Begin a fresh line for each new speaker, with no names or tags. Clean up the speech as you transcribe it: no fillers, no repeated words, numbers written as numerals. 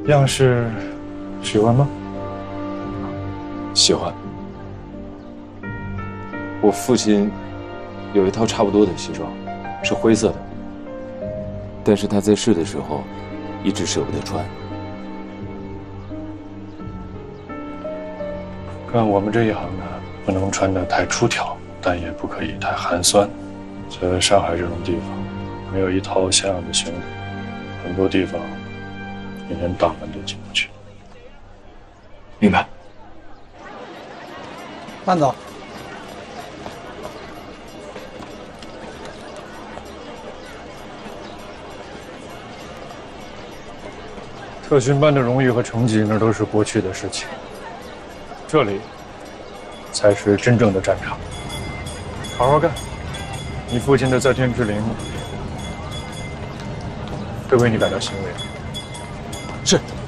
样式喜欢吗？
喜欢。我父亲有一套差不多的西装，是灰色的，但是他在世的时候一直舍不得穿。
干我们这一行的，不能穿得太出挑，但也不可以太寒酸。在上海这种地方，没有一套像样的行李，很多地方你连大门都进不去。
明白。
慢走。
特训班的荣誉和成绩，那都是过去的事情。这里才是真正的战场。好好干，你父亲的在天之灵会为你感到欣慰。
是。